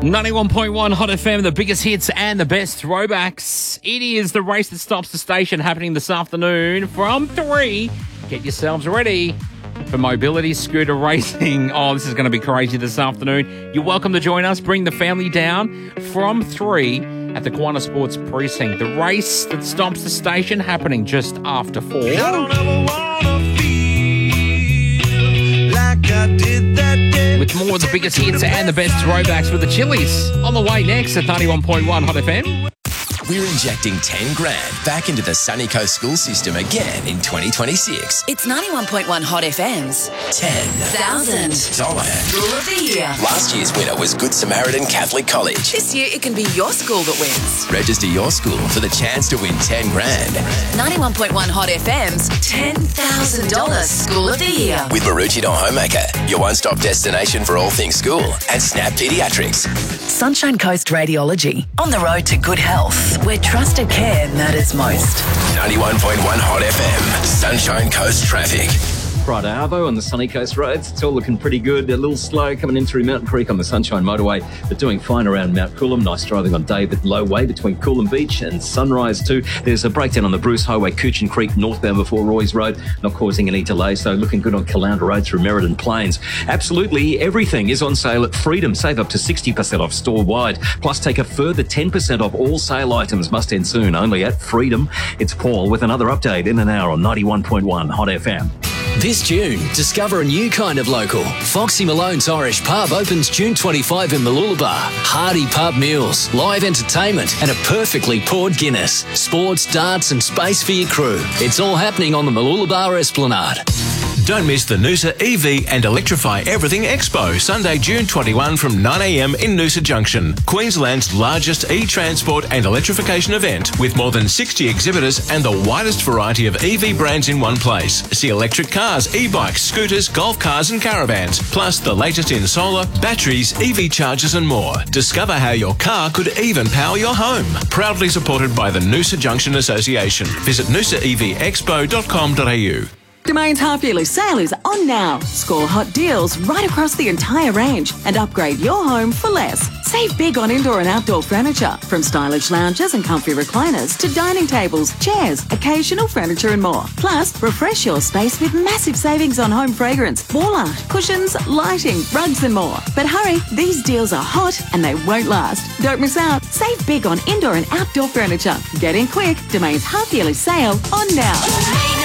91.1 Hot FM, the biggest hits and the best throwbacks. It is the race that stops the station happening this afternoon from 3. Get yourselves ready for mobility scooter racing. Oh, this is going to be crazy this afternoon. You're welcome to join us. Bring the family down from 3 at the Kiwana Sports Precinct. The race that stops the station happening just after 4. I don't ever wanna feel like I did that day. With more of the biggest hits and the best throwbacks with the Chili's. On the way next at 91.1 Hot FM. We're injecting 10 grand back into the Sunny Coast school system again in 2026. It's 91.1 Hot FM's $10,000 School of the Year. Last year's winner was Good Samaritan Catholic College. This year it can be your school that wins. Register your school for the chance to win 10 grand. 91.1 Hot FM's $10,000 School of the Year. With Maroochydore Homemaker, your one-stop destination for all things school, and Snap Pediatrics. Sunshine Coast Radiology. On the road to good health, where trusted care matters most. 91.1 Hot FM, Sunshine Coast traffic. Friday Arvo on the Sunny Coast roads. It's all looking pretty good. A little slow coming in through Mountain Creek on the Sunshine Motorway, but doing fine around Mount Coolum. Nice driving on David Low Way between Coolum Beach and Sunrise too. There's a breakdown on the Bruce Highway, Coochin Creek northbound before Roy's Road, not causing any delays, so looking good on Caloundra Road through Merredin Plains. Absolutely everything is on sale at Freedom. Save up to 60% off store-wide. Plus take a further 10% off all sale items. Must end soon, only at Freedom. It's Paul with another update in an hour on 91.1 Hot FM. This June, discover a new kind of local. Foxy Malone's Irish Pub opens June 25 in Mooloolaba. Hearty pub meals, live entertainment and a perfectly poured Guinness. Sports, darts and space for your crew. It's all happening on the Mooloolaba Esplanade. Don't miss the Noosa EV and Electrify Everything Expo, Sunday, June 21 from 9am in Noosa Junction. Queensland's largest e-transport and electrification event with more than 60 exhibitors and the widest variety of EV brands in one place. See electric cars, e-bikes, scooters, golf cars and caravans, plus the latest in solar, batteries, EV chargers and more. Discover how your car could even power your home. Proudly supported by the Noosa Junction Association. Visit noosaevexpo.com.au. Domain's half-yearly sale is on now. Score hot deals right across the entire range and upgrade your home for less. Save big on indoor and outdoor furniture, from stylish lounges and comfy recliners to dining tables, chairs, occasional furniture and more. Plus, refresh your space with massive savings on home fragrance, wall art, cushions, lighting, rugs and more. But hurry, these deals are hot and they won't last. Don't miss out. Save big on indoor and outdoor furniture. Get in quick. Domain's half-yearly sale on now.